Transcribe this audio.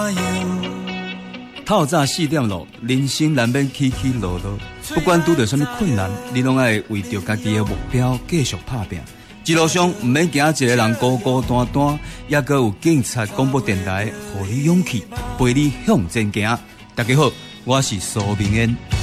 透早4点咯，人生难免起起落落，不管拄到什么困难，你拢爱为着家己的目标继续打拼。一路上唔免惊一个人孤孤单单，也阁有警察广播电台，互你勇气，陪你向前行。大家好，我是苏明恩。